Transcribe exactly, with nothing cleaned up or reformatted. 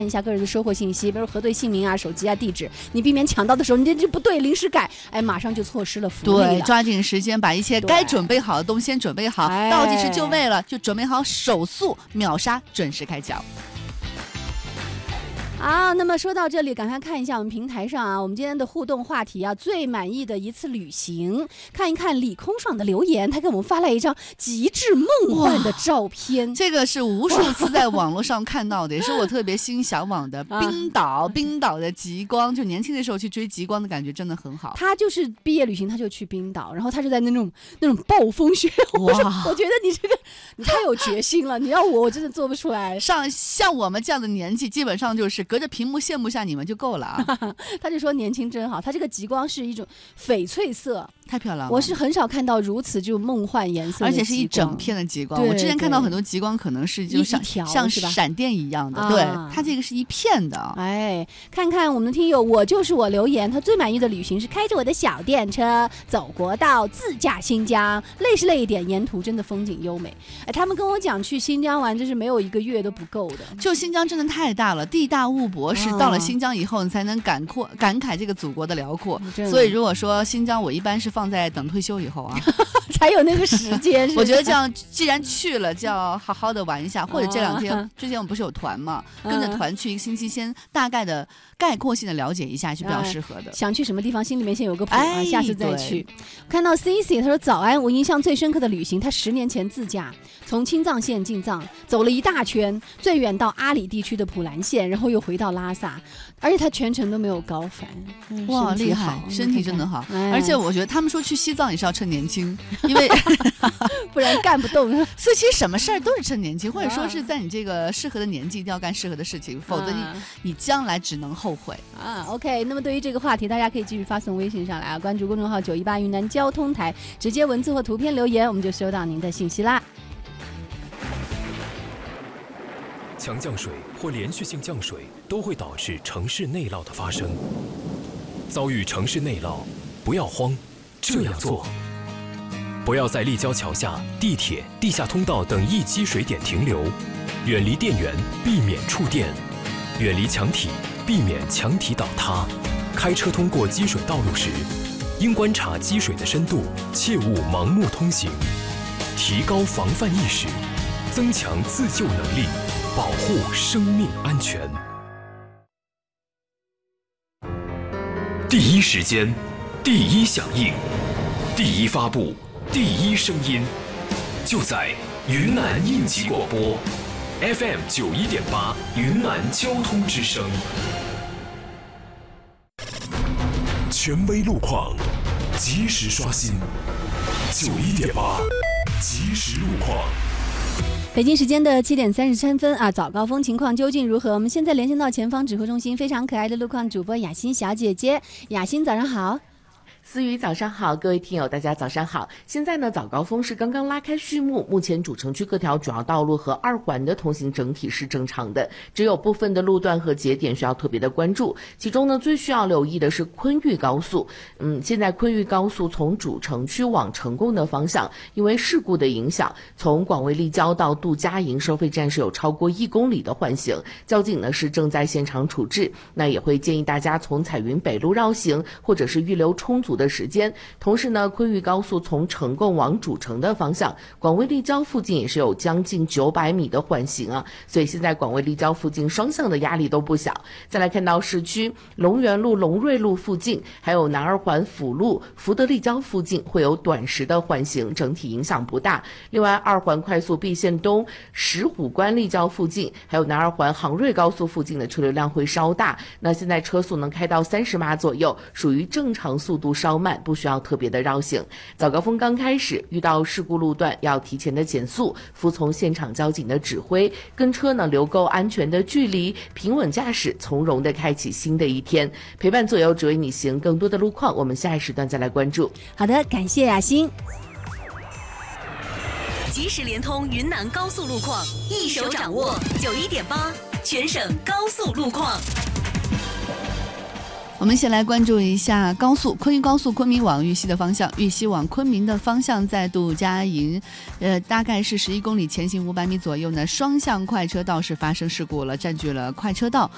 一下个人的收货信息，比如核对姓名啊、手机啊、地址，你避免抢到的时候，你这这不对，临时改，哎，马上就错失了福利了。 对，抓紧时间把一切该准备好的东西先准备好，倒计时就位了，就准备好手速秒杀，准时开奖。 啊，那么说到这里，赶快看一下我们平台上啊，我们今天的互动话题啊，最满意的一次旅行，看一看李空爽的留言，他给我们发来一张极致梦幻的照片， 这个是无数次在网络上看到的，也是我特别心向往的。冰岛，啊、冰岛的极光，就年轻的时候去追极光的感觉真的很好。 他就是毕业旅行，他就去冰岛，然后他是在那种那种暴风雪，我说我觉得你这个你太有决心了，你要我我真的做不出来。 上像我们这样的年纪，基本上就是隔着屏幕羡慕下你们就够了啊！ 他就说年轻真好，他这个极光是一种翡翠色， 太漂亮了。 我是很少看到如此就梦幻颜色的极光， 而且是一整片的极光。我之前看到很多极光可能是就像像闪电一样的，对，它这个是一片的。 哎，看看我们的听友，我就是我留言，他最满意的旅行是开着我的小电车走国道，自驾新疆，累是累一点，沿途真的风景优美。哎，他们跟我讲去新疆玩，就是没有一个月都不够的。 就新疆真的太大了，地大物博。是到了新疆以后，你才能感阔感慨这个祖国的辽阔。所以如果说新疆，我一般是放在等退休以后啊， 才有那个时间。 我觉得这样，既然去了，就要好好的玩一下。或者这两天，哦、之前我们不是有团嘛，跟着团去一个星期，先大概的概括性的了解一下，是比较适合的。 啊、想去什么地方，心里面先有个谱啊，哎、下次再去。看到 C C 他说早安，我印象最深刻的旅行，他十年前自驾从青藏线进藏，走了一大圈，最远到阿里地区的普兰县，然后又回到拉萨，而且他全程都没有高反。 嗯、哇，厉害，身体真的好。哎、而且我觉得他们说去西藏也是要趁年轻，因为不然干不动。 所以其实什么事儿都是趁年轻，或者说是在你这个适合的年纪一定要干适合的事情，啊、否则你你将来只能后悔啊。OK， 那么对于这个话题，大家可以继续发送微信上来啊，关注公众号九一八云南交通台，直接文字或图片留言，我们就收到您的信息啦。 强降水或连续性降水都会导致城市内涝的发生。遭遇城市内涝，不要慌，这样做：不要在立交桥下、地铁、地下通道等易积水点停留，远离电源，避免触电；远离墙体，避免墙体倒塌。开车通过积水道路时，应观察积水的深度，切勿盲目通行。提高防范意识，增强自救能力。保护生命安全。第一时间，第一响应，第一发布，第一声音，就在云南应急广播 F M 九一点八云南交通之声。权威路况，及时刷新。九一点八，及时路况。 北京时间的七点三十三分啊，早高峰情况究竟如何？我们现在连线到前方指挥中心，非常可爱的路况主播雅欣小姐姐。雅欣，早上好。 思雨早上好，各位听友大家早上好。现在呢，早高峰是刚刚拉开序幕，目前主城区各条主要道路和二环的通行整体是正常的，只有部分的路段和节点需要特别的关注。其中呢，最需要留意的是昆玉高速。嗯，现在昆玉高速从主城区往成功的方向，因为事故的影响，从广卫立交到杜家营收费站是有超过一公里的换行，交警呢是正在现场处置。那也会建议大家从彩云北路绕行，或者是预留充足的时间。同时呢，昆玉高速从成贡往主城的方向，广卫立交附近也是有将近九百米的缓行啊，所以现在广卫立交附近双向的压力都不小。再来看到市区龙源路、龙瑞路附近，还有南二环辅路、福德立交附近会有短时的缓行，整体影响不大。另外，二环快速毕县东、石虎关立交附近，还有南二环杭瑞高速附近的车流量会稍大，那现在车速能开到三十码左右，属于正常速度稍慢，不需要特别的绕行。早高峰刚开始，遇到事故路段要提前的减速，服从现场交警的指挥，跟车呢留够安全的距离，平稳驾驶，从容的开启新的一天。陪伴左右，只为你行。更多的路况，我们下一时段再来关注。 好的，感谢雅欣。 即时联通云南高速路况，一手掌握九一点八全省高速路况。 我们先来关注一下高速昆玉高速昆明往玉溪的方向，玉溪往昆明的方向在杜家营，呃，大概是十一公里，前行五百米左右呢，双向快车道是发生事故了，占据了快车道。